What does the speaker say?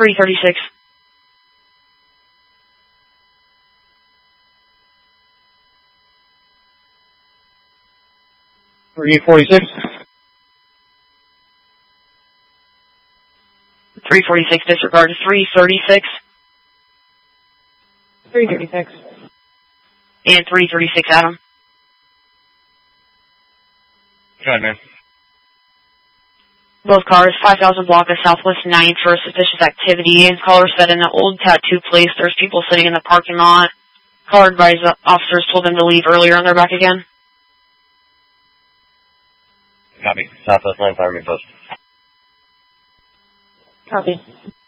336. 346. 346, disregard 336. 336. And 336, Adam. Go ahead, man. Both cars, 5000 block of Southwest 9th for suspicious activity. Caller said in the old tattoo place there's people sitting in the parking lot. Caller advised the officers told them to leave earlier and they're back again. Copy. Southwest 9th Army Post. Copy.